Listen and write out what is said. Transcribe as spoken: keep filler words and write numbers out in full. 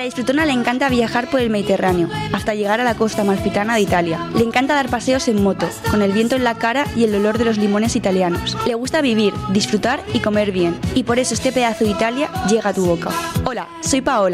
disfrutona le encanta viajar por el Mediterráneo, hasta llegar a la costa amalfitana de Italia. Le encanta dar paseos en moto, con el viento en la cara y el olor de los limones italianos. Le gusta vivir, disfrutar y comer bien. Y por eso este pedazo de Italia llega a tu boca. Hola, soy Paola.